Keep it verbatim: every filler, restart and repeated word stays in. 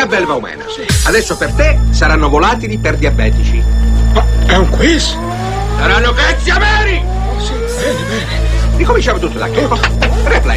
a belva umana. Adesso per te saranno volatili per diabetici. Ma è un quiz? Saranno cazzi ameri! Oh, sì, bene, bene. Ricominciamo tutto da capo. Replay.